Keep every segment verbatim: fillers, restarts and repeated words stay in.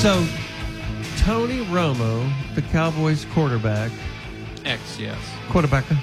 So, Tony Romo, the Cowboys quarterback, X, yes. quarterbacker,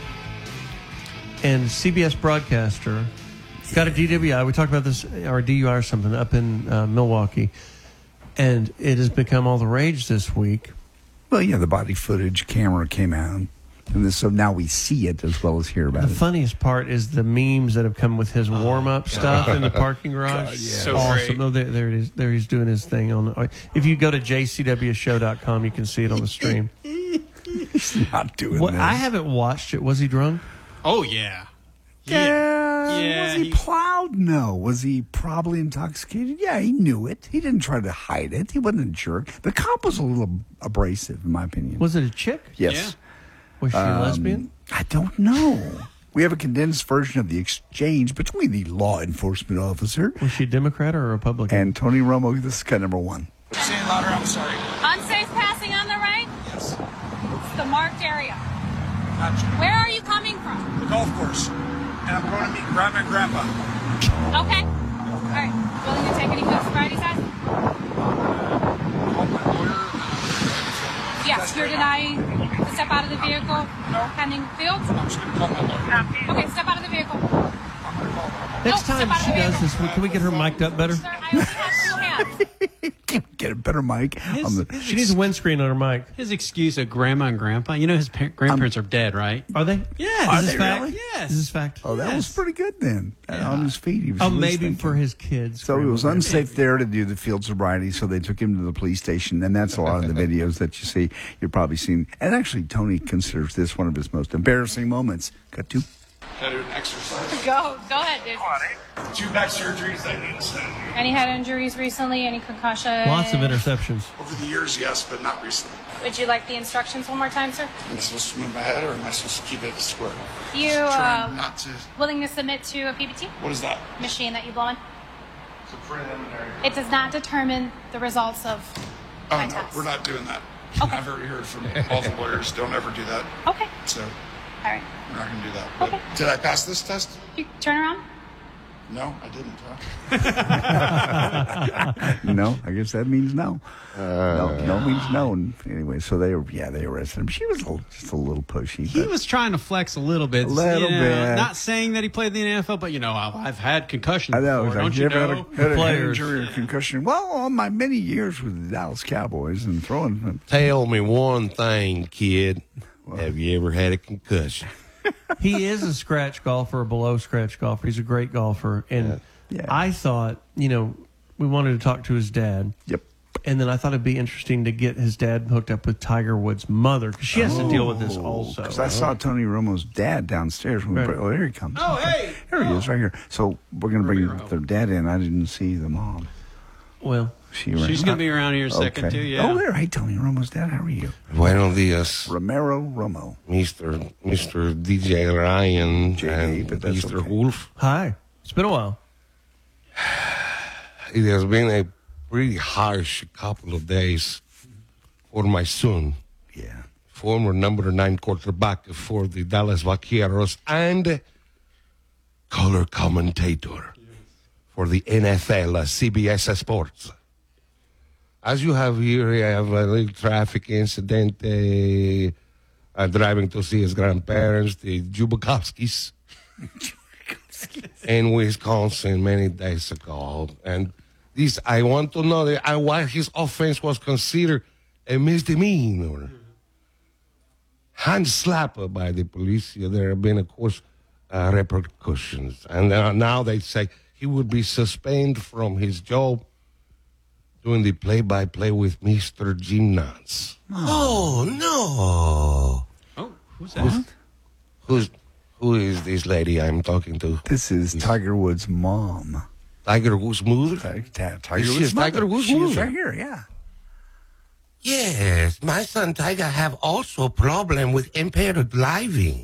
and C B S broadcaster, got a D W I. We talked about this, or D U I or something, up in uh, Milwaukee. And it has become all the rage this week. Well, yeah, the body footage camera came out. And this, so now we see it as well as hear about The it. funniest part is the memes that have come with his warm-up stuff in the parking garage. God, yeah. So awesome. great. No, there, there it is. There he's doing his thing on. The, if you go to j c w show dot com, you can see it on the stream. He's not doing Well, this. I haven't watched it. Was he drunk? Oh, yeah. Yeah. Yeah, Was he, he- plowed? No. Was he probably intoxicated? Yeah, he knew it. He didn't try to hide it. He wasn't a jerk. The cop was a little abrasive, in my opinion. Was it a chick? Yes. Was she a Um, lesbian? I don't know. We have a condensed version of the exchange between the law enforcement officer Was she a Democrat or a Republican? and Tony Romo. This is cut number one. Say it louder, I'm sorry. Unsafe passing on the right? Yes. It's the marked area. Gotcha. Where are you coming from? The golf course. And I'm going to meet Grandma and Grandpa. Okay. All right. Willing to take any food sobriety test? Call my lawyer. Yes. You're denying to step out of the vehicle pending field? I'm just going to call my lawyer. Okay, step out of the vehicle. I'm going to call her. Next No, time step out of she the does vehicle. this, can we get her mic'd up better? Sir, I only have two hands. Get a better mic. His, on the, his, She needs a windscreen on her mic. his excuse of grandma and grandpa. You know his par- grandparents are dead, right? Are they? Yes. Are Is this they fact? really? Yes. Is this fact? oh, that Yes. was pretty good then. Yeah. On his feet. He was Oh, at least maybe thinking. for his kids. So it was grandmother. unsafe there to do the field sobriety, so they took him to the police station, and that's a lot of the videos that you see. You've probably seen. And actually, Tony considers this one of his most embarrassing moments. Cut to. Can I do an exercise? Go. Go ahead, dude. Two back surgeries I need to send. Any head injuries recently? Any concussion? Lots of interceptions. Over the years, yes, but not recently. Would you like the instructions one more time, sir? Am I supposed to move my head or am I supposed to keep it square? You Trying uh, not to. willing to submit to a P B T What is that? machine that you blow in? It's a preliminary. It does not determine the results of Oh, my no, test. we're not doing that. Okay. I've already heard from all the lawyers. Don't ever do that. Okay. So All right. we're not going to do that. But Okay. did I pass this test? You turn around. No, I didn't. Huh? No, I guess that means no. no, no means no. And anyway, so they, yeah, they arrested him. She was a little, just a little pushy. He but- was trying to flex a little bit. A little you know, bit. Not saying that he played in the N F L, but, you know, I've, I've had concussions I know. before, It's like, don't you ever know? had a, had a head Players. injury or concussion? Well, all my many years with the Dallas Cowboys and throwing. Tell me one thing, kid. Have you ever had a concussion? He is a scratch golfer, a below scratch golfer. He's a great golfer. And Yeah. I thought, you know, we wanted to talk to his dad. Yep. And then I thought it'd be interesting to get his dad hooked up with Tiger Woods' mother because she has to deal with this also. Because I saw Tony Romo's dad downstairs. When we Right. brought, oh, there he comes. Oh, hey! Here he is, right here. So we're going to bring Ramiro. their dad in. I didn't see the mom. Well, She She's going to be around here in a second, Okay. too, yeah. Oh, there. Hey, Tony Romo's dad. How are you? Buenos dias, Romero Romo. Mister Mister D J Ryan J, and but that's Mister okay. Wolf. hi. It's been a while. It has been a pretty harsh couple of days for my son, Yeah. former number nine quarterback for the Dallas Vaqueros and color commentator for the N F L, uh, C B S Sports. As you have here, I have a little traffic incident uh, uh, driving to see his grandparents, the Jubakowskis, in Wisconsin many days ago. And this, I want to know that, uh, why his offense was considered a misdemeanor. Hand slapper by the police. There have been, of course, uh, repercussions. And uh, now they say he would be suspended from his job doing the play-by-play with Mister Jim Nance. Oh, no. Oh, who's that? Who's, who is this lady I'm talking to? This is Tiger Woods' mom. Tiger Woods' mother? Ti- ti- Tiger Is she Woods' a Tiger mother. Woods' She is mother? right here, yeah. Yes, my son Tiger have also problem with impaired driving.